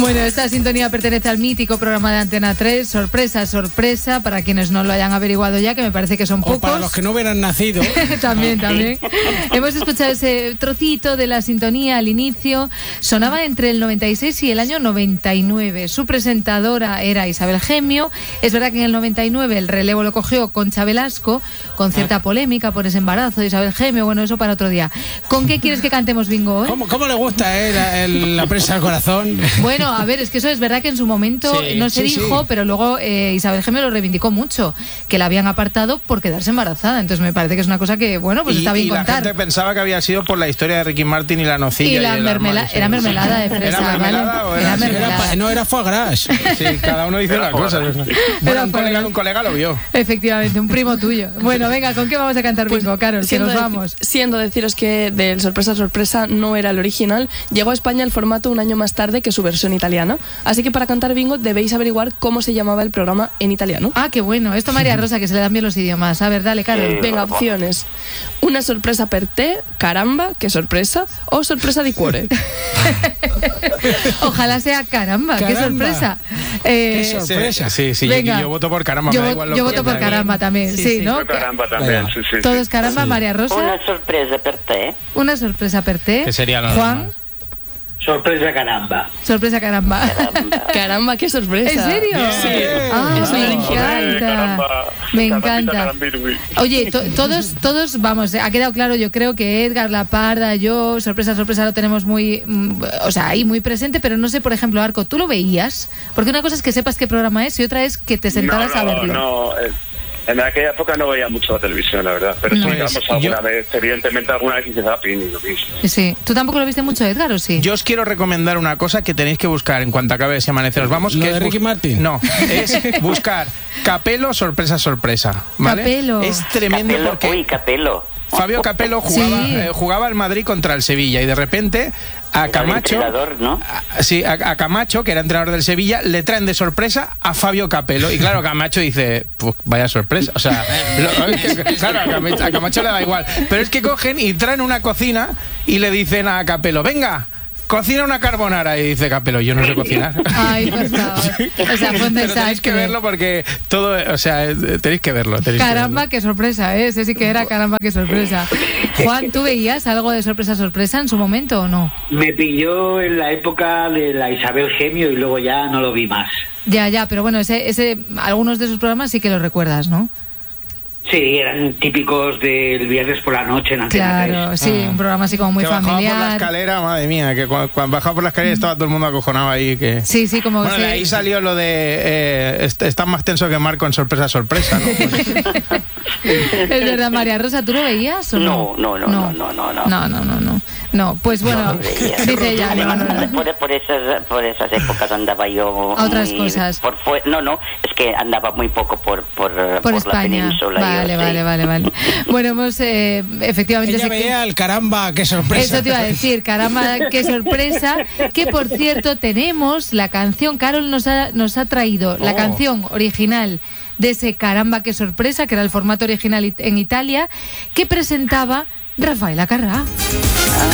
Bueno, esta sintonía pertenece al mítico programa de Antena 3, Sorpresa, Sorpresa, para quienes no lo hayan averiguado ya, que me parece que son pocos. O para los que no hubieran nacido. También. Hemos escuchado ese trocito de la sintonía al inicio. Sonaba entre el 96 y el año 99. Su presentadora era Isabel Gemio. Es verdad que en el 99 el relevo lo cogió Concha Velasco, con cierta polémica por ese embarazo de Isabel Gemio. Bueno, eso para otro día. ¿Con qué quieres que cantemos bingo hoy? ¿Cómo le gusta la presa al corazón? Bueno, a ver, es que eso es verdad que en su momento no se dijo, pero luego Isabel Gemio lo reivindicó mucho, que la habían apartado por quedarse embarazada. Entonces me parece que es una cosa que, bueno, pues está bien contar. La gente pensaba que había sido por la historia de Ricky Martin y la nocilla. Y la mermelada, era mermelada de fresa. ¿Era mermelada, ¿vale? o era mermelada? No, era foie gras. Sí, cada uno dice una cosa. Bueno, un colega lo vio. Efectivamente, un primo tuyo. Bueno, venga, ¿con qué vamos a cantar bingo, Carol? Que nos vamos. Siendo deciros que del Sorpresa Sorpresa no era el original, llegó a España el formato un año más tarde que su versión italiana. Así que para cantar bingo debéis averiguar cómo se llamaba el programa en italiano. Ah, qué bueno. Esto María Rosa, que se le dan bien los idiomas. A ver, dale, Carol. Venga, opciones. Una sorpresa per te, caramba, qué sorpresa, o sorpresa di cuore. Ojalá sea caramba, qué sorpresa. Qué sorpresa. Sí, venga. yo voto por caramba. Yo voto por caramba también, sí, ¿no? Por caramba también, sí. Todos caramba, María Rosa. Una sorpresa per te. Una sorpresa per te. ¿Qué sería lo Juan. normal? Sorpresa caramba. Sorpresa caramba. Caramba, qué sorpresa. ¿En serio? Sí. Ah, me encanta. Me encanta. Oye, todos, vamos, ha quedado claro, yo creo que Edgar, La Parda, yo, sorpresa, sorpresa, lo tenemos muy, o sea, ahí muy presente, pero no sé, por ejemplo, Arco, ¿tú lo veías? Porque una cosa es que sepas qué programa es y otra es que te sentaras a verlo. No. En aquella época no veía mucho la televisión, la verdad. Pero sí, vamos, alguna vez, evidentemente alguna vez hice zapping y lo vi. Sí. ¿Tú tampoco lo viste mucho, Edgar, o sí? Yo os quiero recomendar una cosa que tenéis que buscar en cuanto acabe ese amanecer. Os vamos. ¿Lo de Ricky Martin? No, es buscar Capello, sorpresa, sorpresa. ¿Vale? Capello. Es tremendo Capello, porque... uy, Capello. Fabio Capello jugaba el Madrid contra el Sevilla y de repente a Camacho, ¿no? a Camacho, que era entrenador del Sevilla, le traen de sorpresa a Fabio Capello. Y claro, Camacho dice, pues vaya sorpresa. O sea, claro, a Camacho le da igual. Pero es que cogen y traen una cocina y le dicen a Capello, venga, cocina una carbonara. Y dice Capello, yo no sé cocinar. Ay, por favor. O sea, fue un Pero tenéis que verlo porque todo, o sea, tenéis que verlo. Caramba, qué sorpresa, ¿eh? Ese sí que era caramba, qué sorpresa. Juan, ¿tú veías algo de sorpresa, sorpresa en su momento o no? Me pilló en la época de la Isabel Gemio y luego ya no lo vi más. Ya, pero bueno, algunos de esos programas sí que los recuerdas, ¿no? Sí, eran típicos del viernes por la noche en Antena 3. Claro, sí, un programa así como muy familiar. Bajaba por la escalera, madre mía, que cuando bajaba por la escalera estaba todo el mundo acojonado ahí. Que... Sí, como... Bueno, de ahí salió lo de estás más tenso que Marco en sorpresa, sorpresa, ¿no? Es verdad, María Rosa, ¿tú lo veías o no? No, pues bueno, dice ella. Por esas épocas andaba yo... A otras cosas. Es que andaba muy poco por España. La península. Vale. Bueno, hemos efectivamente... Ella veía el caramba, qué sorpresa. Eso te iba a decir, caramba, qué sorpresa. Que por cierto tenemos la canción, Carol nos ha traído la canción original de ese caramba, qué sorpresa, que era el formato original en Italia, que presentaba Rafael Acarrá.